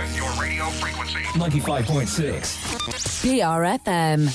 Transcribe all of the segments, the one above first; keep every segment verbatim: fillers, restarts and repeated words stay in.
Check your radio frequency. ninety-five point six. B R F M.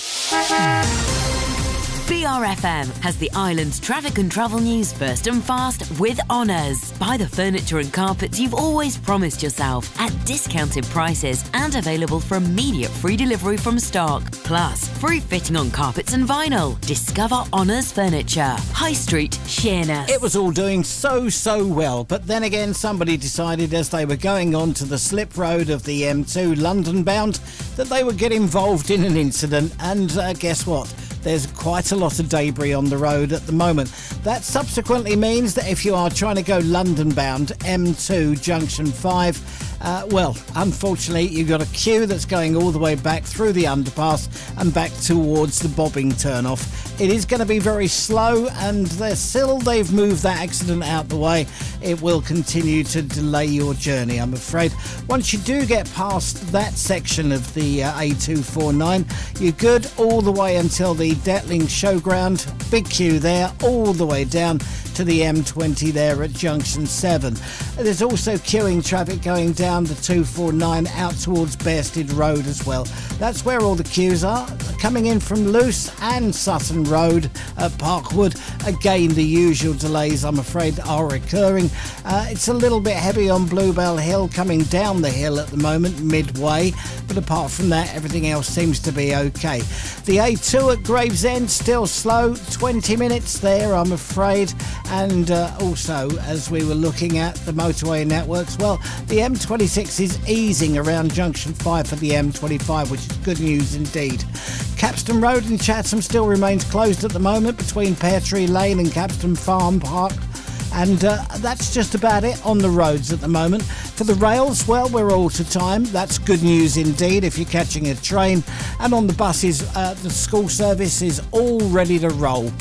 B R F M has the island's traffic and travel news first and fast with Honours. Buy the furniture and carpets you've always promised yourself at discounted prices and available for immediate free delivery from stock. Plus, free fitting on carpets and vinyl. Discover Honours Furniture. High Street, Sheerness. It was all doing so, so well, but then again somebody decided as they were going on to the slip road of the M two London bound that they would get involved in an incident, and uh, guess what? There's quite a lot of debris on the road at the moment. That subsequently means that if you are trying to go London bound, M two Junction five, uh, well, unfortunately, you've got a queue that's going all the way back through the underpass and back towards the bobbing turnoff. It is going to be very slow, and they're still they've moved that accident out the way. It will continue to delay your journey, I'm afraid. Once you do get past that section of the uh, A two forty-nine, you're good all the way until the Detling Showground. Big queue there, all the way down to the M twenty there at Junction seven. There's also queuing traffic going down the two forty-nine out towards Bearsted Road as well. That's where all the queues are. Coming in from Luce and Sutton Road at Parkwood. Again, the usual delays, I'm afraid, are occurring. Uh, it's a little bit heavy on Bluebell Hill coming down the hill at the moment, midway. But apart from that, everything else seems to be okay. The A two at Gravesend, still slow. twenty minutes there, I'm afraid. And uh, also, as we were looking at the motorway networks, well, the M twenty-six is easing around Junction five for the M twenty-five, which is good news indeed. Capstan Road in Chatham still remains closed at the moment between Pear Tree Lane and Capstan Farm Park. And uh, that's just about it on the roads at the moment. For the rails, well, we're all to time. That's good news indeed if you're catching a train. And on the buses, uh, the school service is all ready to roll.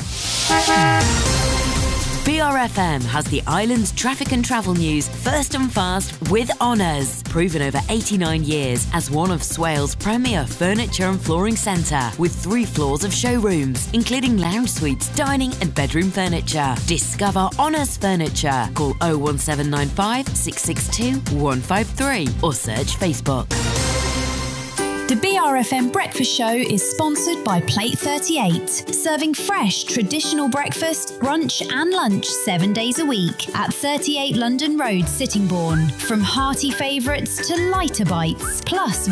B R F M has the island's traffic and travel news first and fast with Honours. Proven over eighty-nine years as one of Swale's premier furniture and flooring centre, with three floors of showrooms, including lounge suites, dining and bedroom furniture. Discover Honours Furniture. Call oh one seven nine five, six six two, one five three or search Facebook. The B R F M Breakfast Show is sponsored by Plate thirty-eight, serving fresh, traditional breakfast, brunch and lunch seven days a week at thirty-eight London Road, Sittingbourne. From hearty favourites to lighter bites, plus